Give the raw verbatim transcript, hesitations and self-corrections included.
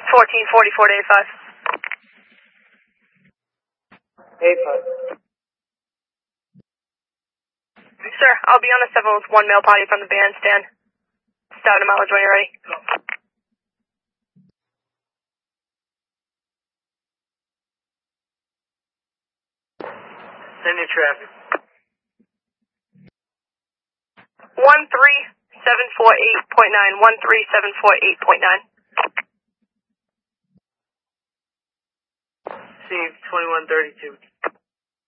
fourteen forty-four to A five. A five. Sir, I'll be on a seven with one male potty from the bandstand. Start a mileage when you're ready. Send your traffic. one three seven four eight point nine, one three seven four eight point nine. See, twenty-one thirty-two.